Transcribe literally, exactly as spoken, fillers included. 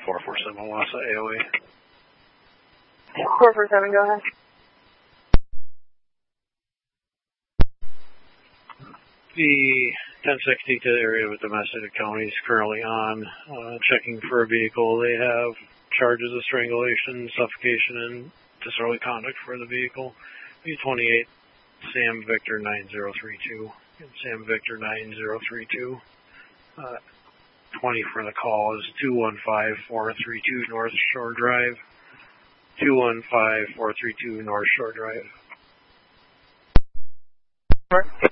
four four seven Wassa A O A. four four seven, go ahead. The ten sixty to the area with the Massachusetts County is currently on, uh, checking for a vehicle. They have charges of strangulation, suffocation, and disorderly conduct for the vehicle. B twenty-eight, Sam Victor nine zero three two. Sam Victor nine zero three two. Uh, twenty for the call is two one five, four three two North Shore Drive. two one five, four three two North Shore Drive. Sure.